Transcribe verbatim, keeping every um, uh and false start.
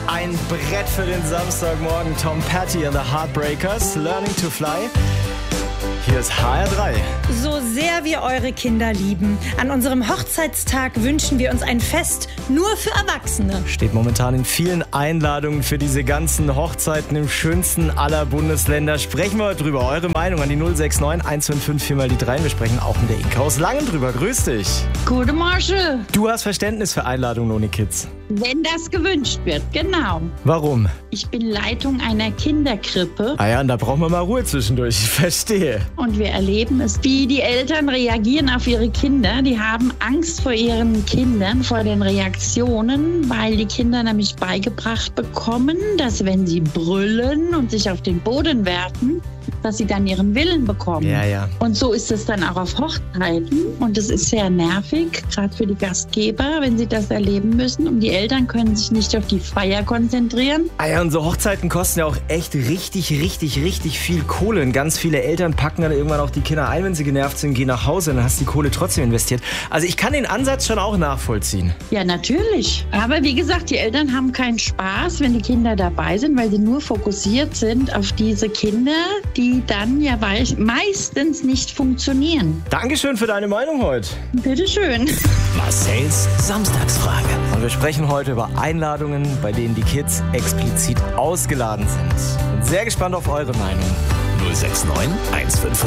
Ein Brett für den Samstagmorgen. Tom Petty and the Heartbreakers, Learning to Fly. Hier ist H R drei. So sehr wir eure Kinder lieben. An unserem Hochzeitstag wünschen wir uns ein Fest nur für Erwachsene. Steht momentan in vielen Einladungen für diese ganzen Hochzeiten im schönsten aller Bundesländer. Sprechen wir heute drüber. Eure Meinung an die null sechs neun eins fünf fünf vier mal die drei. Wir sprechen auch mit der Inka aus Langen drüber. Grüß dich. Gute Morgen. Du hast Verständnis für Einladungen ohne Kids. Wenn das gewünscht wird, genau. Warum? Ich bin Leitung einer Kinderkrippe. Ah ja, und da brauchen wir mal Ruhe zwischendurch. Ich verstehe. Und wir erleben es, wie die Eltern reagieren auf ihre Kinder. Die haben Angst vor ihren Kindern, vor den Reaktionen, weil die Kinder nämlich beigebracht bekommen, dass wenn sie brüllen und sich auf den Boden werfen, dass sie dann ihren Willen bekommen. Ja, ja. Und so ist es dann auch auf Hochzeiten. Und es ist sehr nervig, gerade für die Gastgeber, wenn sie das erleben müssen. Und die Eltern können sich nicht auf die Feier konzentrieren. Ah ja, und so Hochzeiten kosten ja auch echt richtig, richtig, richtig viel Kohle. Und ganz viele Eltern packen dann irgendwann auch die Kinder ein, wenn sie genervt sind, gehen nach Hause. Und dann hast du die Kohle trotzdem investiert. Also ich kann den Ansatz schon auch nachvollziehen. Ja, natürlich. Aber wie gesagt, die Eltern haben keinen Spaß, wenn die Kinder dabei sind, weil sie nur fokussiert sind auf diese Kinder, die dann ja meistens nicht funktionieren. Dankeschön für deine Meinung heute. Bitteschön. Marcells Samstagsfrage. Und wir sprechen heute über Einladungen, bei denen die Kids explizit ausgeladen sind. Bin sehr gespannt auf eure Meinung. null sechs neun eins fünf fünf